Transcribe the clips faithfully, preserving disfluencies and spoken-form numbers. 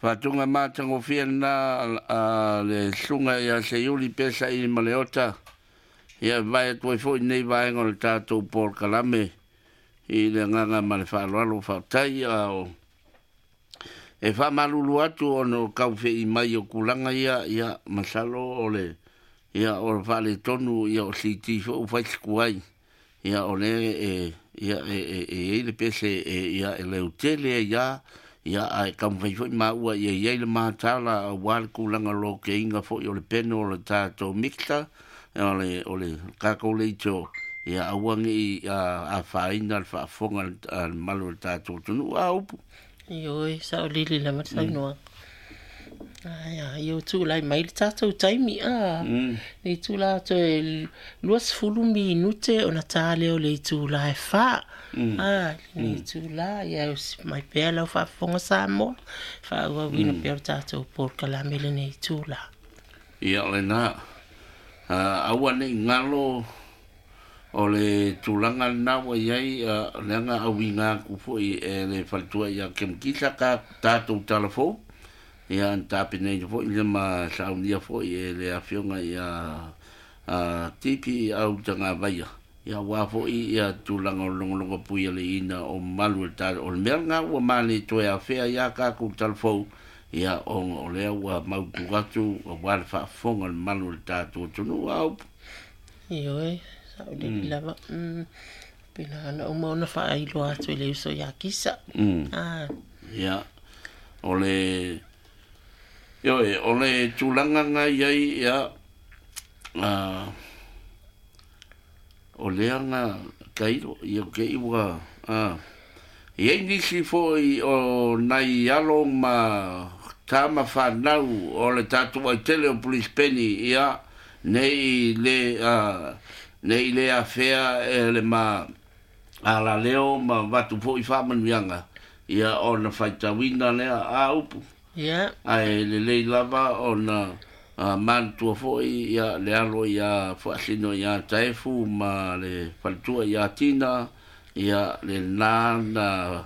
Fatunga matango fiana le sunga ya seiuli pesa i maleota. Ia vai toi foi nei vai ngol tato por kalame. I le nganga male whaaloalo whautai au. E wha malulu atu o no kauwhi i mai o kulanga ia, ia masalo o le, ia o le whale tonu, ia o si tifo u whaisiku ai. Ia o le e, ia e, e, e, e le pese e, ia e leu tele ia, ia ai kauwhi foi maua ia ia le mahatala a wale kulanga lo ke inga fo i o le peno o le tato mixta, ia o le, o le kako leito, ia awangi a, a whaina al whaafonga al malu le tato tunu, a upu. Ioi, sa o lili la matai noa. Aia, io tu lai mai le tātou taimi, ah. Nei tu la to e luas fulu minute o na tāle o le tu la e wha. Ah, nei tu la, ia mai pēr lau whaafonga sa mo. Wha ua wina pēr tātou por kalamele nei tu la. Ia le nā. Aua nei ngalo o le tulanga nawa iai leanga awinga kupo i le faltua ia kemkisa ka tātou talafo ia antape nei fo i le ma saunia fo i le afionga ia tipi au tanga vaia ia wafo i ia tulanga o longolongo pui le ina o malu le tātou o le meanga ua mani toe a fea ia ka ku talafo ia o lea ua mautu gatu o wale whaafonga le malu le tātou tunu au Ioi sa o le lava mm pena na o mauna fa ai lo atu le uso ya kisa ah ya ole yo ole tulanga nga yai ya ah ole nga kairo yo ke iwa ah ye ni si foi o nai alo ma tama fa nau ole tatu ai tele o police penny ya nei le ah nei le afea e le ma ala leo ma watu po i whaman mianga ia o na whaitawina lea a upu ia ai le le lava o na mantua fo i ia le alo ia whaasino ia taefu ma le whaltua ia tina ia le nana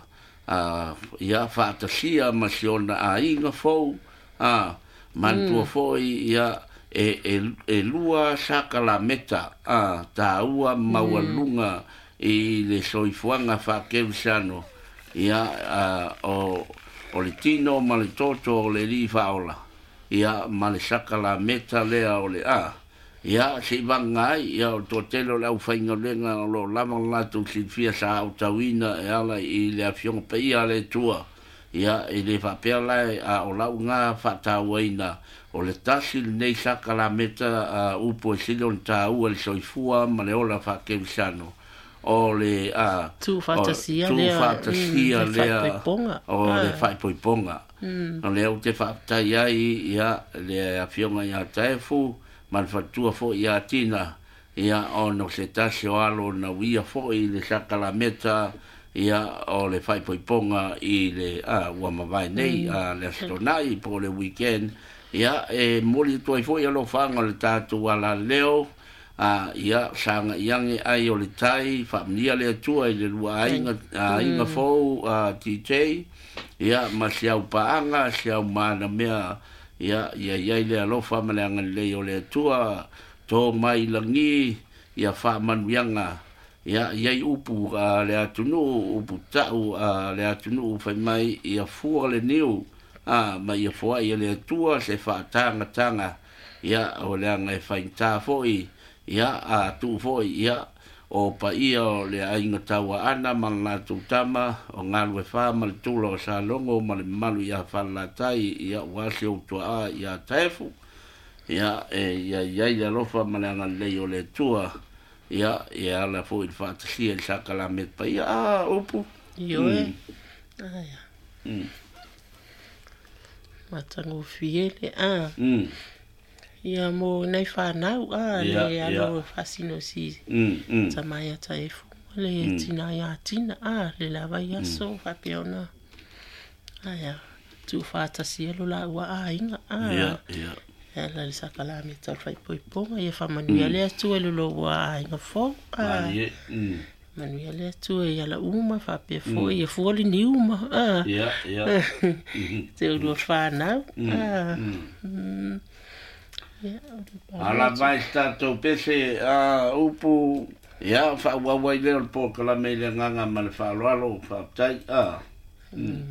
ia whaatasia ma siona a inga fo a mantua fo i ia e e e lua saka la meta a ta ua mawalunga i le soifuanga fa kevsano ia o o le tino ma le toto o le li faola ia ma le saka la meta lea o le a ia se vanga ia o totelo la ufainga lenga lo lama la tu silfia sa autawina e ala i le afiong pe ia le tua ia e le fa pela a o la unga fa tawaina o le tasi nei saka la meta uh, upo e silon ta ua le soifua ma le ola fa kevsano o le a tu fantasia lea tu fantasia mm, lea o ah. le fai poiponga mm. o le au te fa tai ai ia le afionga ia taefu ma le fatua fo ia tina ia o no se tasi o alo na wia fo i le saka la meta ia o le fai poiponga i le a ua mawai nei mm. a le astonai po le weekend ia e moli toi foi alo fanga le tatu ala leo a ia sanga yangi ai o le tai famia le tua i le lua inga a inga fo a T J ia ma siau paanga siau mana mea ia ia ia le alo fama le anga le o le tua to mai langi ia fa manuanga ia ia upu a le atunu upu tau a le atunu fai mai ia fu le niu ah ma ia foi ia le tua se fa tanga tanga ia o le anga e fa inta foi ia a tu foi ia o pa ia o le ainga tawa ana manga tu tama o ngalu e fa mal tu lo sa longo mal malu ia fa la tai ia wasi o tu a ia tefu ia e ia ia ia lo fa mal anga le o le tua ia ia la foi fa tsi el sakala met pa ia a opu io ah ia mm matango fiele ah mm ia mo nei whanau ah yeah, le alo yeah. Fasino si mm, mm. Tamaya taefu le mm. Tina ya tina ah le lava ia mm. So fapeona ah ia tu fata sielo la wa ah inga ah ia ia ia la sakala meta fai poiponga ia famanu ia le tu ele lo wa inga fo ah ia mm. Manuia le tu e ala uma fa pe fo e fo le ni uma. Ah. Ya, ya. Te o fa na. Ah. Ala vai stato pese a upu ya fa wa wa le po kala me le nganga ma le fa lo fa tai a